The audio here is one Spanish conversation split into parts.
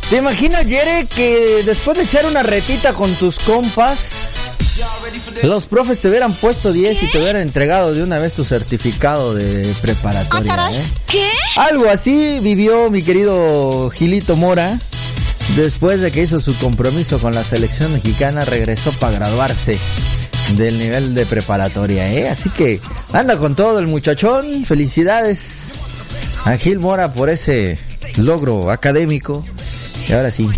¿Te imaginas, Yere, que después de echar una retita con tus compas, los profes te hubieran puesto 10 y te hubieran entregado de una vez tu certificado de preparatoria? ¿Qué? Algo así vivió mi querido Gilito Mora. Después de que hizo su compromiso con la selección mexicana, regresó para graduarse del nivel de preparatoria, Así que anda con todo el muchachón. Felicidades a Gil Mora por ese logro académico. Y ahora sí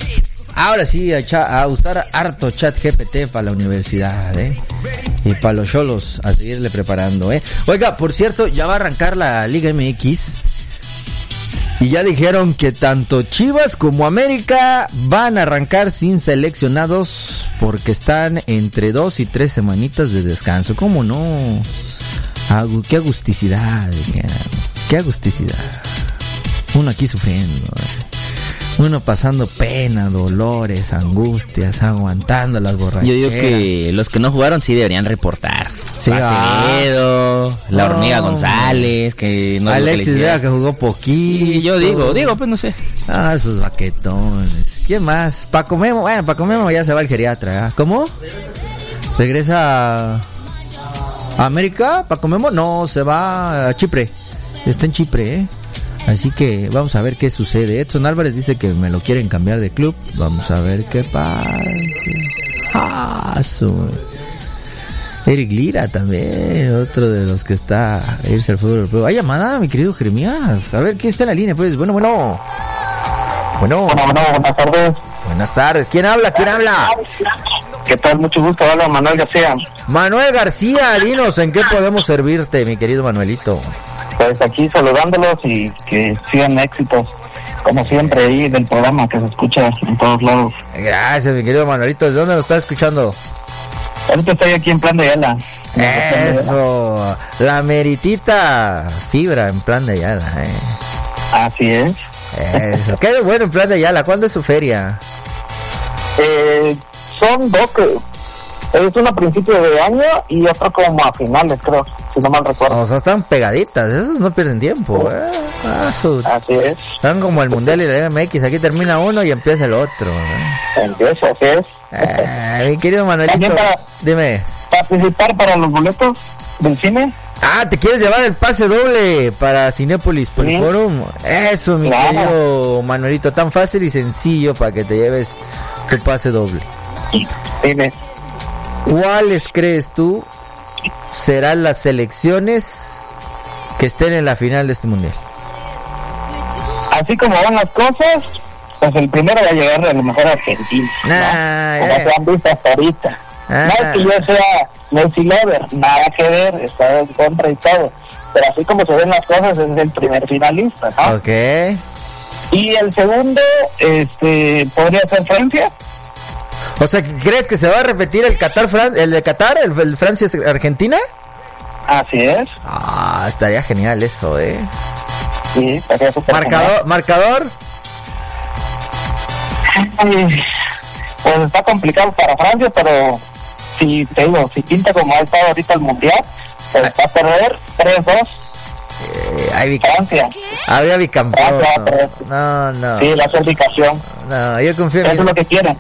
a usar harto ChatGPT para la universidad, y para los cholos a seguirle preparando, Oiga, por cierto, ya va a arrancar la Liga MX y ya dijeron que tanto Chivas como América van a arrancar sin seleccionados porque están entre 2 y 3 semanitas de descanso. ¿Cómo no? Qué agusticidad, qué agusticidad. Uno aquí sufriendo, Uno pasando pena, dolores, angustias, aguantando las borracheras. Yo digo que los que no jugaron sí deberían reportar. Sí, Acevedo, la Hormiga González, que no Alexis Vega, que jugó poquito. Y yo digo, pues no sé. Esos baquetones. ¿Quién más? Paco Memo. Bueno, Paco Memo ya se va al geriatra, ¿Cómo? ¿Regresa a América? ¿Paco Memo? No, se va a Chipre. Está en Chipre, Así que vamos a ver qué sucede. Edson Álvarez dice que me lo quieren cambiar de club. Vamos a ver qué pasa. Eric Lira también, otro de los que está a irse al fútbol europeo. ¿Hay llamada, mi querido Jeremías? A ver, ¿quién está en la línea? Pues, bueno. Bueno, buenas tardes. Buenas tardes. ¿Quién habla? ¿Qué tal? Mucho gusto. Habla Manuel García. Manuel García, dinos, ¿en qué podemos servirte, mi querido Manuelito? Pues aquí saludándolos y que sigan éxitos, como siempre, ahí del programa que se escucha en todos lados. Gracias, mi querido Manuelito. ¿Desde dónde lo estás escuchando? Ahorita estoy aquí en Plan de Ayala. Eso, la meritita fibra en Plan de Ayala, Así es. Eso, qué bueno en Plan de Ayala. ¿Cuándo es su feria? Son dos, es una a principio de año y otra como a finales, creo, si no mal recuerdo. O sea, están pegaditas, esos no pierden tiempo, Así es. Están como el Mundial y la MX, aquí termina uno y empieza el otro, Empieza, así es. Mi querido Manuelito, dime. ¿Participar para los boletos del cine? ¿te quieres llevar el pase doble para Cinépolis Poliforum? Eso, mi querido Manuelito, tan fácil y sencillo para que te lleves tu pase doble. Dime. ¿Cuáles crees tú serán las selecciones que estén en la final de este mundial? Así como van las cosas, pues el primero va a llegar a lo mejor a Argentina, como se han visto hasta ahorita. No es que yo sea Messi lover, nada que ver, está en contra y todo, pero así como se ven las cosas es el primer finalista, ¿no? Ok. Y el segundo, podría ser Francia. O sea, ¿crees que se va a repetir el de Qatar, el Francia-Argentina? Así es. Estaría genial eso, Sí, estaría súper ¿Marcador? Pues está complicado para Francia, pero si pinta como ha estado ahorita el mundial, pues va a perder 3-2. Francia. Había bicampeón. No. Sí, la certificación. No, yo confío en eso es lo que quieren.